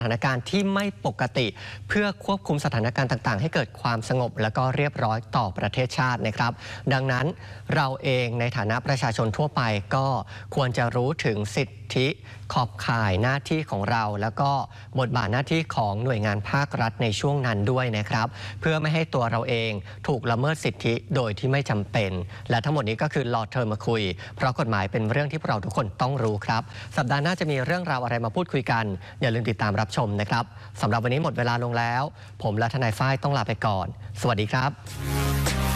สถานการณ์ที่ไม่ปกติเพื่อควบคุมสถานการณ์ต่างๆให้เกิดความสงบและก็เรียบร้อยต่อประเทศชาตินะครับดังนั้นเราเองในฐานะประชาชนทั่วไปก็ควรจะรู้ถึงสิทธิขอบข่ายหน้าที่ของเราแล้วก็บทบาทหน้าที่ของหน่วยงานภาครัฐในช่วงนั้นด้วยนะครับเพื่อไม่ให้ตัวเราเองถูกละเมิดสิทธิโดยที่ไม่จำเป็นและทั้งหมดนี้ก็คือรอเธอมาคุยเพราะกฎหมายเป็นเรื่องที่เราทุกคนต้องรู้ครับสัปดาห์หน้าจะมีเรื่องราวอะไรมาพูดคุยกันอย่าลืมติดตามรับชมนะครับสำหรับวันนี้หมดเวลาลงแล้วผมและทนายฝ้ายต้องลาไปก่อนสวัสดีครับ